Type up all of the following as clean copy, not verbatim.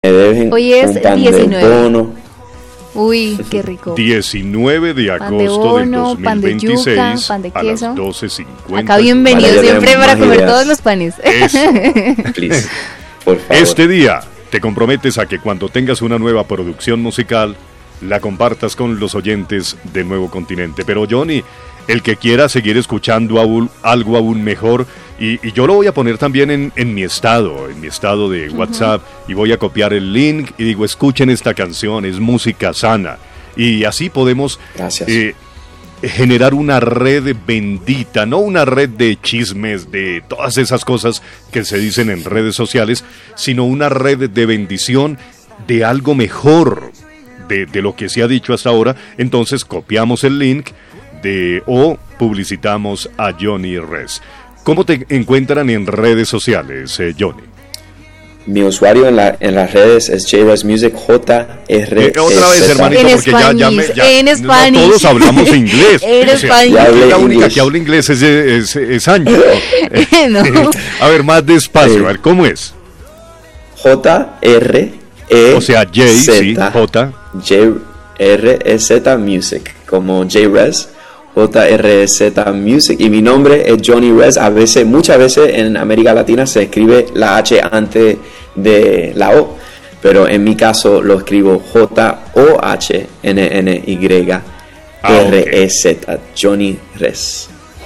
dejen Hoy es un pan 19. de bono. Uy, qué rico. 19 de Pan de agosto bono, del pan de 2026 yuca, pan de a las queso. 12:50. Acá bienvenido Vale, ya siempre tenemos para más comer ideas. todos los panes. Eso. Please, por favor. Este día te comprometes a que cuando tengas una nueva producción musical, la compartas con los oyentes de Nuevo Continente. Pero Johnny, el que quiera seguir escuchando algo aún mejor, y yo lo voy a poner también en mi estado de WhatsApp, y voy a copiar el link y digo, escuchen esta canción, es música sana. Y así podemos Gracias. generar una red bendita, no una red de chismes, de todas esas cosas que se dicen en redes sociales, sino una red de bendición de algo mejor de lo que se ha dicho hasta ahora. Entonces copiamos el link o publicitamos a Johnny Rez. ¿Cómo te encuentran en redes sociales, Johnny? Mi usuario en las redes es JRez Music, JRZ. Otra vez, hermanito, En porque en no Spanish. todos hablamos inglés. En Spanish. Ya hablé La única English. que habla inglés es Angie. No. A ver, más despacio, a ver, ¿cómo es? JREZ. O sea, J, sí, J. JRZ Music, como JRez, JRZ Music, y mi nombre es Johnny Rez. Muchas veces en América Latina se escribe la H antes de la O, pero en mi caso lo escribo JOHNNY-REZ, Johnny Rez.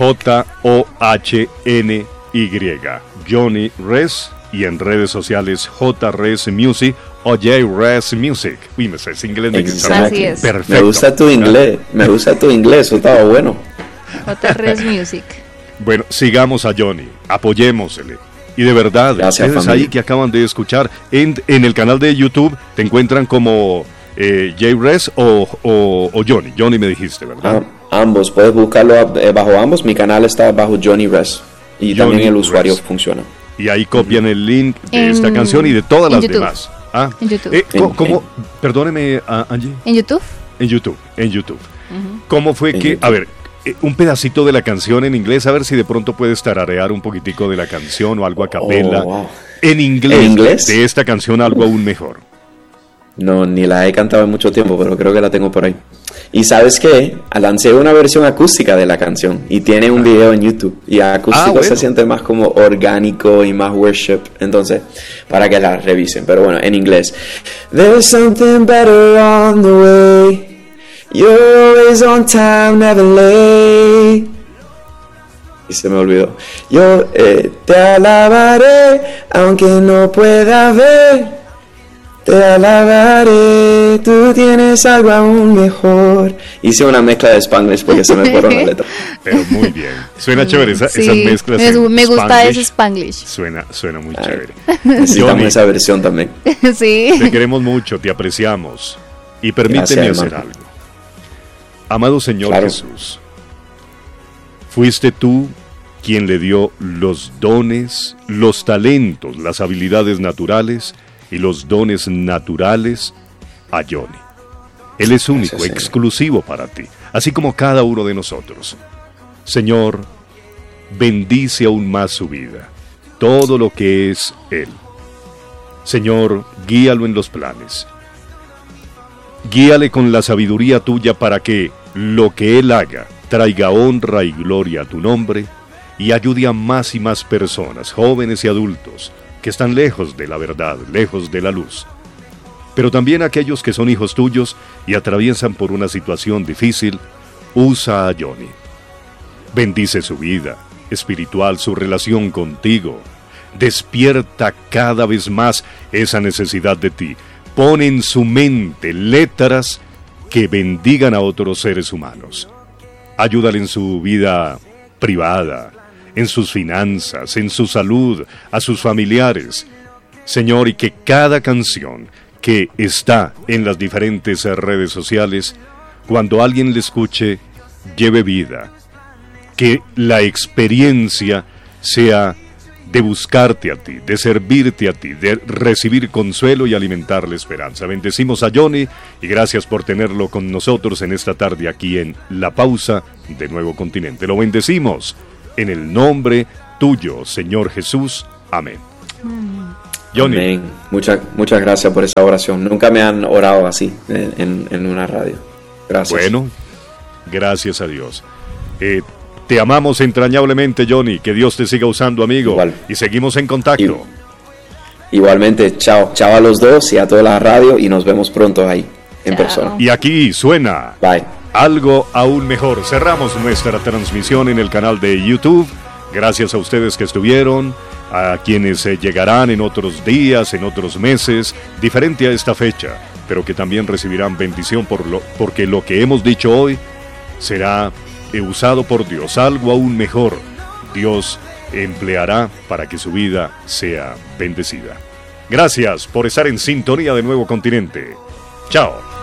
JOHNY, Johnny Rez, y en redes sociales JRez Music o JRez Music. Uy, me sé ese inglés de Exacto. Así es. Perfecto. Me gusta tu inglés, eso estaba bueno. JRez Music. Bueno, sigamos a Johnny, apoyémosle. Y de verdad, Gracias, ustedes familia. ahí que acaban de escuchar, en el canal de YouTube te encuentran como JRez o Johnny. Johnny me dijiste, ¿verdad? Ambos, puedes buscarlo bajo ambos. Mi canal está bajo Johnny Rez y Johnny también el usuario Rez. funciona. Y ahí copian el link de En- esta canción y de todas en las YouTube. demás. Ah, En YouTube. ¿Cómo? Perdóneme, Angie. ¿En YouTube? En YouTube. ¿Cómo fue En que, YouTube. a ver, un pedacito de la canción en inglés, a ver si de pronto puedes tararear un poquitico de la canción o algo a capela? wow. En inglés, ¿En inglés? de esta canción algo aún mejor. No, ni la he cantado en mucho tiempo, pero creo que la tengo por ahí. Y ¿sabes qué? Lancé una versión acústica de la canción y tiene un video en YouTube. Y acústico bueno. se siente más como orgánico y más worship. Entonces, para que la revisen. Pero bueno, en inglés. There's something better on the way. You're always on time, never late. Y se me olvidó. Yo te alabaré, aunque no pueda ver. Te alabaré, tú tienes algo aún mejor. Hice una mezcla de Spanglish porque se me fueron las letras. Pero muy bien. Suena chévere esas Sí, mezclas. me gusta Spanglish. ese Spanglish. Suena muy Ay. chévere. Necesitamos Johnny, esa versión también. Sí. te queremos mucho, te apreciamos. Y permíteme Gracias, hacer hermano. algo. Amado Señor Claro. Jesús, fuiste tú quien le dio los dones, los talentos, las habilidades naturales y los dones naturales a Johnny. Él es único, Señor. exclusivo para ti, así como cada uno de nosotros. Señor, bendice aún más su vida, todo lo que es Él. Señor, guíalo en los planes. Guíale con la sabiduría tuya para que lo que Él haga traiga honra y gloria a tu nombre y ayude a más y más personas, jóvenes y adultos, que están lejos de la verdad, lejos de la luz. Pero también aquellos que son hijos tuyos y atraviesan por una situación difícil, usa a Johnny. Bendice su vida espiritual, su relación contigo. Despierta cada vez más esa necesidad de ti. Pon en su mente letras que bendigan a otros seres humanos. Ayúdale en su vida privada, en sus finanzas, en su salud, a sus familiares. Señor, y que cada canción que está en las diferentes redes sociales, cuando alguien le escuche, lleve vida. Que la experiencia sea de buscarte a ti, de servirte a ti, de recibir consuelo y alimentar la esperanza. Bendecimos a Johnny y gracias por tenerlo con nosotros en esta tarde aquí en La Pausa de Nuevo Continente. Lo bendecimos en el nombre tuyo, Señor Jesús. Amén. Johnny. Amén. Muchas gracias por esa oración. Nunca me han orado así en una radio. Gracias. Bueno, gracias a Dios. Te amamos entrañablemente, Johnny. Que Dios te siga usando, amigo. Igual. Y seguimos en contacto. Igualmente, chao a los dos y a toda la radio y nos vemos pronto ahí en persona. Y aquí suena Bye. algo aún mejor. Cerramos nuestra transmisión en el canal de YouTube. Gracias a ustedes que estuvieron, a quienes llegarán en otros días, en otros meses, diferente a esta fecha, pero que también recibirán bendición porque lo que hemos dicho hoy será usado por Dios, algo aún mejor. Dios empleará para que su vida sea bendecida. Gracias por estar en sintonía de Nuevo Continente. Chao.